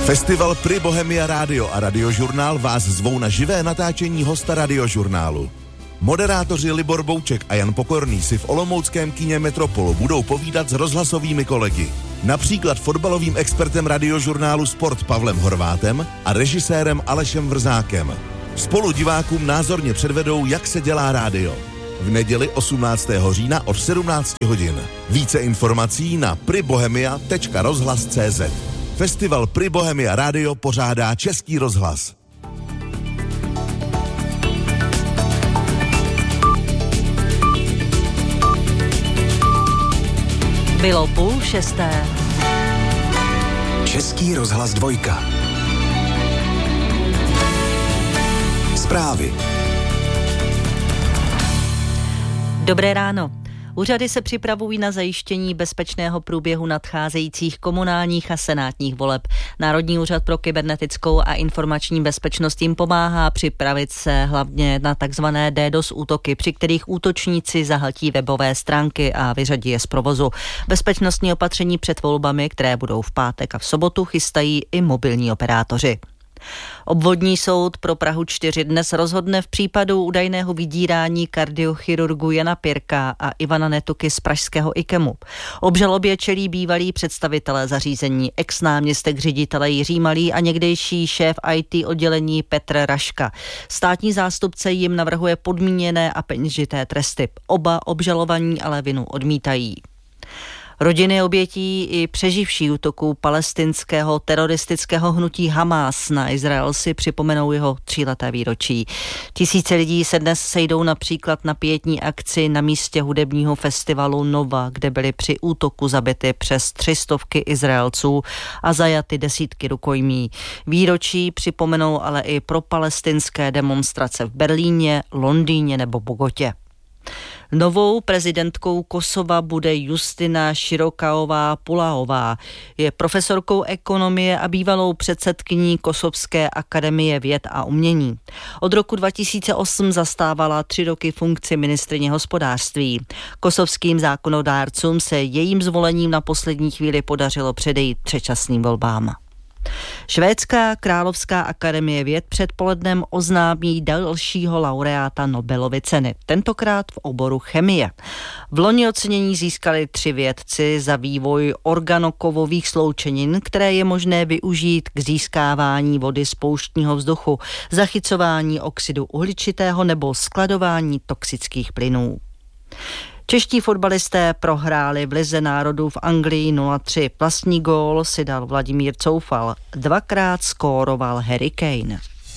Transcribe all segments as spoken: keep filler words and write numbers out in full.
Festival Pri Bohemia Radio a Radiožurnál vás zvou na živé natáčení hosta Radiožurnálu. Moderátoři Libor Bouček a Jan Pokorný si v olomouckém kině Metropolu budou povídat s rozhlasovými kolegy. Například fotbalovým expertem Radiožurnálu Sport Pavlem Horvátem a režisérem Alešem Vrzákem. Spolu divákům názorně předvedou, jak se dělá rádio. V neděli osmnáctého října od sedmnáct hodin. Více informací na pribohemia tečka rozhlas tečka cé zet. Festival Pri Bohemia Radio pořádá Český rozhlas. Bylo půl šesté. Český rozhlas dvojka. Zprávy. Dobré ráno. Úřady se připravují na zajištění bezpečného průběhu nadcházejících komunálních a senátních voleb. Národní úřad pro kybernetickou a informační bezpečnost jim pomáhá připravit se hlavně na takzvané DDoS útoky, při kterých útočníci zahltí webové stránky a vyřadí je z provozu. Bezpečnostní opatření před volbami, které budou v pátek a v sobotu, chystají i mobilní operátoři. Obvodní soud pro Prahu čtyři dnes rozhodne v případu údajného vydírání kardiochirurgu Jana Pirka a Ivana Netuky z pražského IKEMu. Obžalobě čelí bývalí představitelé zařízení, ex-náměstek ředitele Jiří Malý a někdejší šéf í té oddělení Petr Raška. Státní zástupce jim navrhuje podmíněné a peněžité tresty. Oba obžalovaní ale vinu odmítají. Rodiny obětí i přeživší útoků palestinského teroristického hnutí Hamás na Izrael si připomenou jeho tříleté výročí. Tisíce lidí se dnes sejdou například na pietní akci na místě hudebního festivalu Nova, kde byly při útoku zabity přes tři stovky Izraelců a zajaty desítky rukojmí. Výročí připomenou ale i pro palestinské demonstrace v Berlíně, Londýně nebo Bogotě. Novou prezidentkou Kosova bude Justina Širokaová-Pulaová. Je profesorkou ekonomie a bývalou předsedkyní Kosovské akademie věd a umění. Od roku dva tisíce osm zastávala tři roky funkci ministryně hospodářství. Kosovským zákonodárcům se jejím zvolením na poslední chvíli podařilo předejít předčasným volbám. Švédská královská akademie věd předpolednem oznámí dalšího laureáta Nobelovy ceny, tentokrát v oboru chemie. V loni ocenění získali tři vědci za vývoj organokovových sloučenin, které je možné využít k získávání vody z pouštního vzduchu, zachycování oxidu uhličitého nebo skladování toxických plynů. Čeští fotbalisté prohráli v Lize národů v Anglii nula tři. Vlastní gól si dal Vladimír Coufal. Dvakrát skóroval Harry Kane.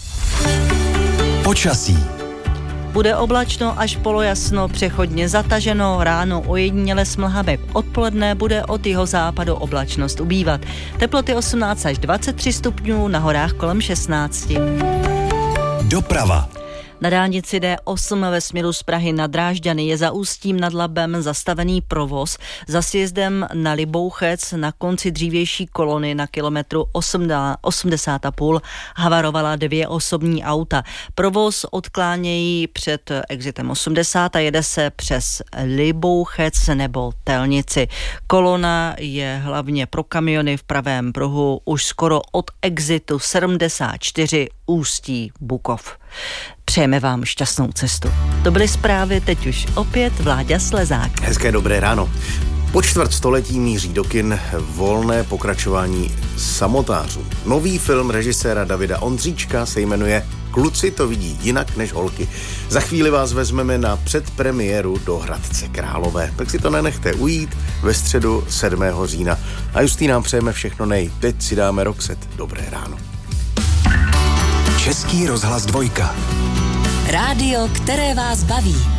Počasí. Bude oblačno až polojasno, přechodně zataženo, ráno ojediněle s mlhami. Odpoledne bude od jihozápadu oblačnost ubývat. Teploty osmnáct až dvacet tři stupňů, na horách kolem šestnáct. Doprava. Na dálnici D osm ve směru z Prahy na Drážďany je za Ústím nad Labem zastavený provoz. Za sjezdem na Libouchec na konci dřívější kolony na kilometru osmdesát a půl havarovala dvě osobní auta. Provoz odklánějí před exitem osmdesát a jede se přes Libouchec nebo Telnici. Kolona je hlavně pro kamiony v pravém pruhu už skoro od exitu sedmdesát čtyři Ústí Bukov. Přejeme vám šťastnou cestu. To byly zprávy, teď už opět Vláďa Slezák. Hezké dobré ráno. Po čtvrt století míří do kin volné pokračování Samotářů. Nový film režiséra Davida Ondříčka se jmenuje Kluci to vidí jinak než holky. Za chvíli vás vezmeme na předpremiéru do Hradce Králové. Tak si to nenechte ujít ve středu sedmého října. A Justý nám přejeme všechno nej. Teď si dáme Roxet. Dobré ráno. Český rozhlas dvojka. Rádio, které vás baví.